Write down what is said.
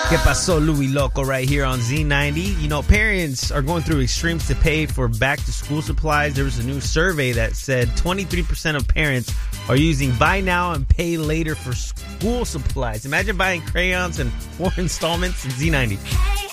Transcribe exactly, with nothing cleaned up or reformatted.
Que pasó, Louis Loco, right here on Z ninety. You know, parents are going through extremes to pay for back-to-school supplies. There was a new survey that said twenty-three percent of parents are using buy now and pay later for school supplies. Imagine buying crayons in four installments in Z ninety. Hey.